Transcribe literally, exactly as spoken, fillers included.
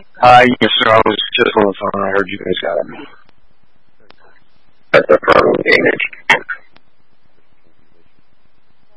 Uh, yes, sir. I was just on the phone. I heard you guys got it. That's a problem, Danish.